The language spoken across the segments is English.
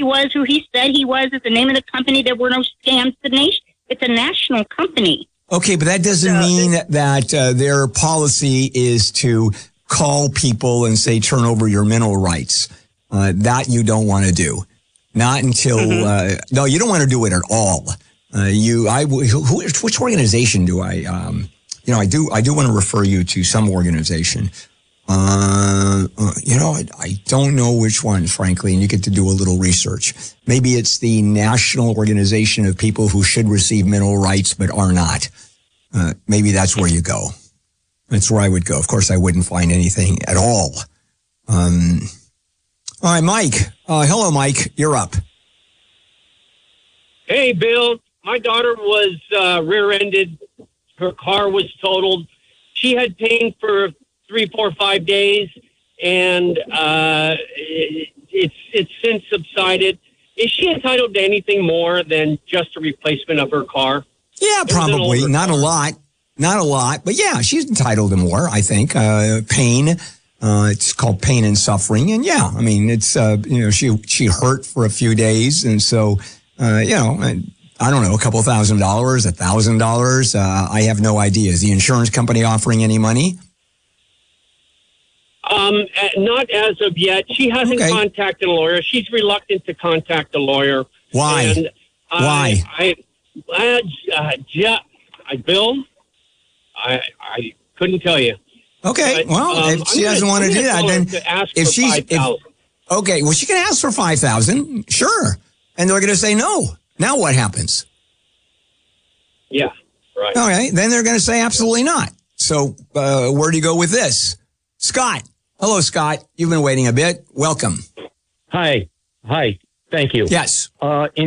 was, who he said he was. It's the name of the company. There were no scams. It's a national company. Okay, but that doesn't mean that their policy is to call people and say, turn over your mineral rights. That you don't want to do. Not until, no, you don't want to do it at all. Which organization do I do want to refer you to some organization. I don't know which one, frankly, and you get to do a little research. Maybe it's the National Organization of People Who Should Receive Mineral Rights but are not. Maybe that's where you go. That's where I would go. Of course, I wouldn't find anything at all. All right, Mike. Hello, Mike. You're up. Hey, Bill. My daughter was rear-ended. Her car was totaled. She had pain for 3, 4, 5 days, and it's since subsided. Is she entitled to anything more than just a replacement of her car? Yeah, probably. Not a lot, but yeah, she's entitled to more, I think. Pain. It's called pain and suffering. And yeah, I mean, it's, she hurt for a few days. And so, I don't know, a couple $1,000, $1,000. I have no idea. Is the insurance company offering any money? Not as of yet. She hasn't contacted a lawyer. She's reluctant to contact a lawyer. Why? And Why? Bill, I couldn't tell you. Okay, but, well, if she doesn't want to do that, then if she's okay, well, she can ask for $5,000, sure, and they're going to say no. Now what happens? Yeah, right. All right, then they're going to say absolutely not. So where do you go with this, Scott? Hello, Scott. You've been waiting a bit. Welcome. Hi. Thank you. Yes. In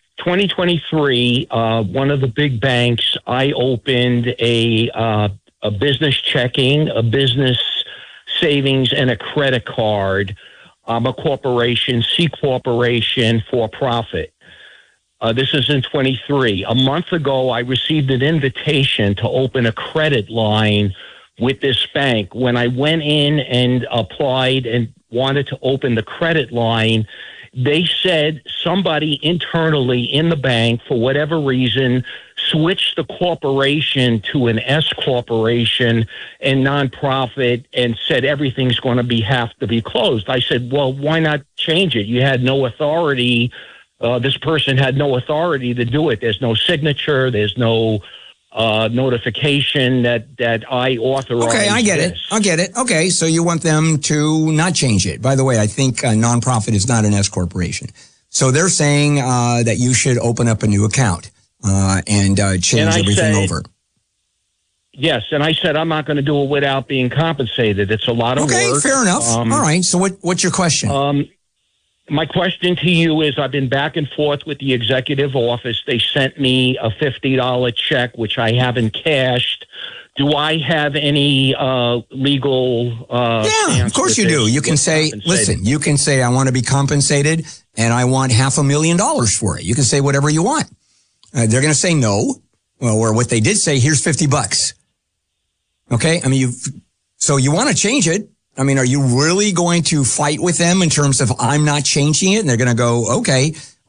2023, one of the big banks, I opened a business checking, a business savings, and a credit card. I'm a corporation, C Corporation, for profit. This is in 23. A month ago, I received an invitation to open a credit line with this bank. When I went in and applied and wanted to open the credit line, they said somebody internally in the bank, for whatever reason, switched the corporation to an S corporation and nonprofit and said everything's going to have to be closed. I said, well, why not change it? You had no authority. This person had no authority to do it. There's no signature. There's no notification that I authorized. Okay, I get it. Okay, so you want them to not change it. By the way, I think a nonprofit is not an S corporation. So they're saying that you should open up a new account and change everything over. Yes, and I said I'm not going to do it without being compensated. It's a lot of work. Okay, fair enough. All right, so what's your question? My question to you is, I've been back and forth with the executive office. They sent me a $50 check, which I haven't cashed. Do I have any legal yeah, of course you do. You can say, listen, you can say, I want to be compensated and I want $500,000 for it. You can say whatever you want. They're going to say no. Well, or what they did say, here's $50. Okay. I mean, so you want to change it. I mean, are you really going to fight with them in terms of I'm not changing it? And they're going to go, okay,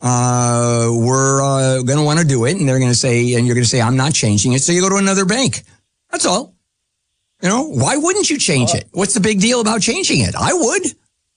we're going to want to do it. And they're going to say, and you're going to say, I'm not changing it. So you go to another bank. That's all. You know, why wouldn't you change it? What's the big deal about changing it? I would,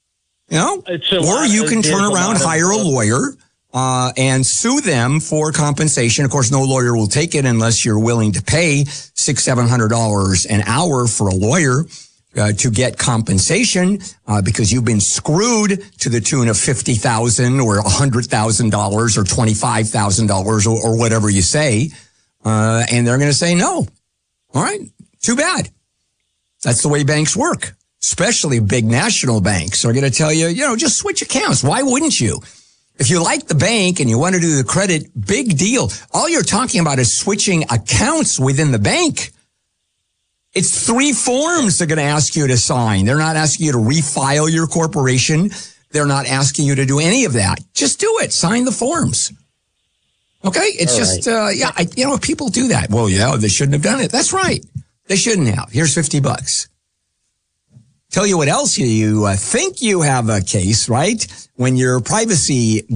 or you can turn around, hire a lawyer, and sue them for compensation. Of course, no lawyer will take it unless you're willing to pay $600-700 an hour for a lawyer. To get compensation, because you've been screwed to the tune of $50,000 or $100,000 or $25,000 or whatever you say. And they're going to say no. All right. Too bad. That's the way banks work, especially big national banks are going to tell you, just switch accounts. Why wouldn't you? If you like the bank and you want to do the credit, big deal. All you're talking about is switching accounts within the bank. It's 3 forms they're going to ask you to sign. They're not asking you to refile your corporation. They're not asking you to do any of that. Just do it. Sign the forms. Okay? It's just, people do that. Well, yeah, they shouldn't have done it. That's right. They shouldn't have. Here's $50. Tell you what else you think you have a case, right? When your privacy